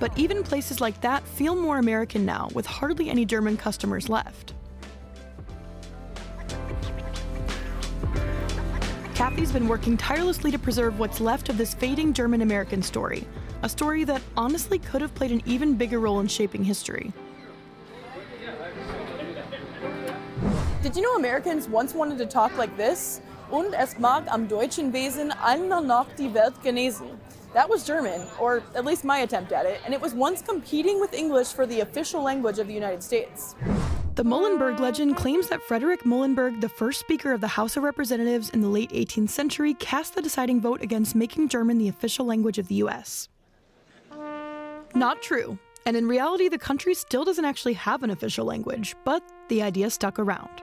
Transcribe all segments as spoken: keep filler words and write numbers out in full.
But even places like that feel more American now, with hardly any German customers left. Kathy's been working tirelessly to preserve what's left of this fading German-American story, a story that honestly could have played an even bigger role in shaping history. Did you know Americans once wanted to talk like this? Und es mag am deutschen Wesen einmal noch die Welt genesen. That was German, or at least my attempt at it, and it was once competing with English for the official language of the United States. The Muhlenberg legend claims that Frederick Muhlenberg, the first Speaker of the House of Representatives in the late eighteenth century, cast the deciding vote against making German the official language of the U S. Not true, and in reality the country still doesn't actually have an official language, but the idea stuck around.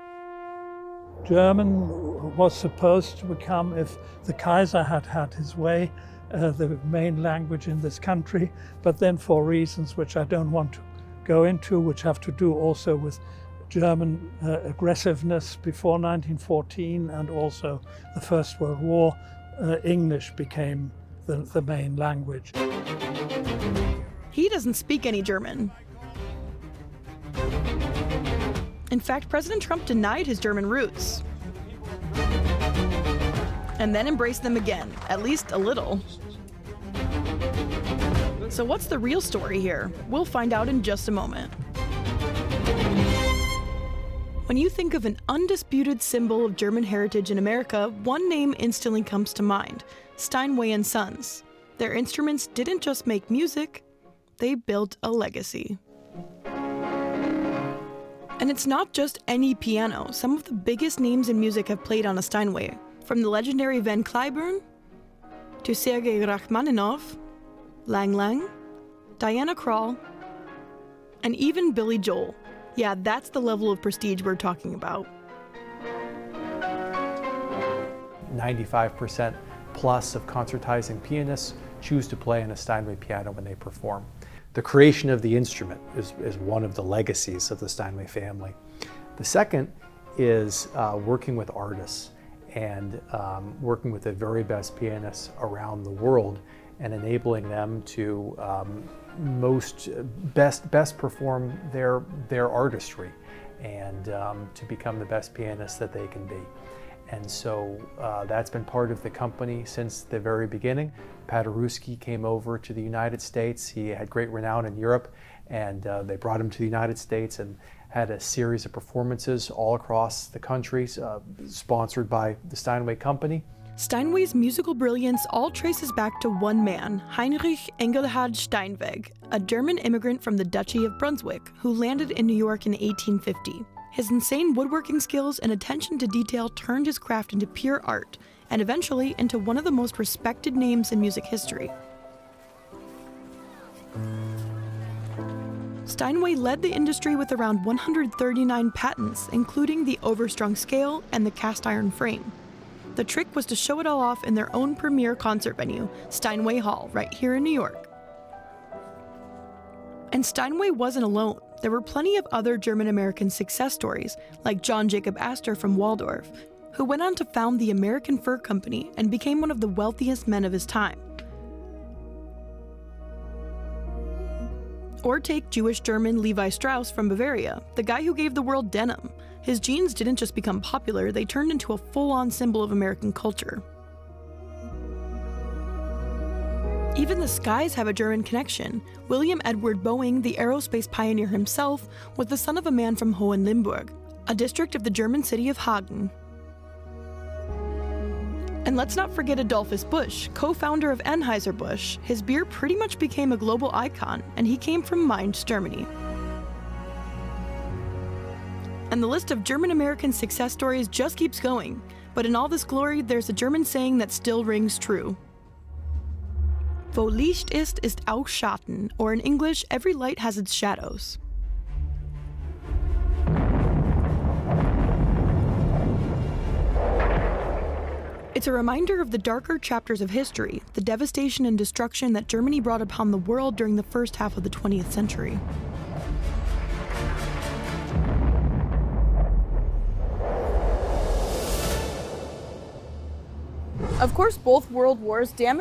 German was supposed to become, if the Kaiser had had his way, uh, the main language in this country, but then for reasons which I don't want to go into, which have to do also with German uh, aggressiveness before nineteen fourteen and also the First World War, uh, English became the, the main language. He doesn't speak any German. In fact, President Trump denied his German roots. And then embraced them again, at least a little. So what's the real story here? We'll find out in just a moment. When you think of an undisputed symbol of German heritage in America, one name instantly comes to mind: Steinway and Sons. Their instruments didn't just make music, they built a legacy. And it's not just any piano. Some of the biggest names in music have played on a Steinway, from the legendary Van Cliburn to Sergei Rachmaninoff, Lang Lang, Diana Krall, and even Billy Joel. Yeah, that's the level of prestige we're talking about. ninety-five percent plus of concertizing pianists choose to play on a Steinway piano when they perform. The creation of the instrument is, is one of the legacies of the Steinway family. The second is uh, working with artists and um, working with the very best pianists around the world and enabling them to um, most best best perform their their artistry and um, to become the best pianists that they can be. And so uh, that's been part of the company since the very beginning. Paderewski came over to the United States. He had great renown in Europe, and uh, they brought him to the United States and had a series of performances all across the country, uh, sponsored by the Steinway Company. Steinway's musical brilliance all traces back to one man, Heinrich Engelhard Steinweg, a German immigrant from the Duchy of Brunswick who landed in New York in eighteen fifty. His insane woodworking skills and attention to detail turned his craft into pure art, and eventually into one of the most respected names in music history. Steinway led the industry with around one hundred thirty-nine patents, including the overstrung scale and the cast iron frame. The trick was to show it all off in their own premier concert venue, Steinway Hall, right here in New York. And Steinway wasn't alone. There were plenty of other German-American success stories, like John Jacob Astor from Waldorf, who went on to found the American Fur Company and became one of the wealthiest men of his time. Or take Jewish German Levi Strauss from Bavaria, the guy who gave the world denim. His jeans didn't just become popular, they turned into a full-on symbol of American culture. Even the skies have a German connection. William Edward Boeing, the aerospace pioneer himself, was the son of a man from Hohenlimburg, a district of the German city of Hagen. And let's not forget Adolphus Busch, co-founder of Anheuser-Busch. His beer pretty much became a global icon, and he came from Mainz, Germany. And the list of German-American success stories just keeps going. But in all this glory, there's a German saying that still rings true. Wo Licht ist, ist auch Schatten, or in English, every light has its shadows. It's a reminder of the darker chapters of history, the devastation and destruction that Germany brought upon the world during the first half of the twentieth century. Of course, both world wars damaged